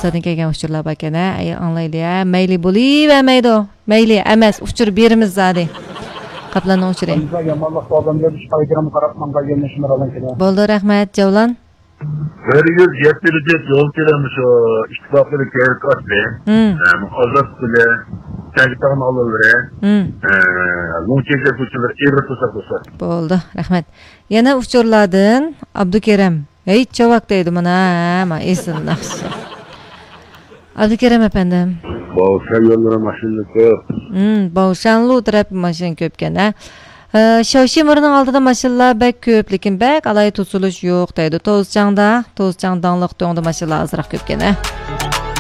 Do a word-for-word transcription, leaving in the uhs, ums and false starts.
Fransa'dan kelgan uchurlar bor ekan, ay anglayli, mayli bo'lavermaydi. Mayli emas, uchur berimiz zadi. Qaplanning uchuri. Bo'ldi, rahmat, Javlon. bir yuz yetmiş yol kilometre şu istifakları kayıt attı. Yani azat bile çayıktan alırlar. Lunçekde uçurlar, evre tutsak olsa. Bo'ldi, rahmat. Yana uchurlardan Abdukerim. Hey, chavak deydi mana, ama esin naqsi. Abdukerim efendim. Bağışan yollara maşinli köp. Hmm, bağışanlı trafik maşin köpken ha. Şavşimirning oldida mashinalar bak ko'p, lekin bak alay tutilish yo'q deydi. To'zchangda, To'zchang dangliq to'ngda mashinalar azroq ko'pkan ha.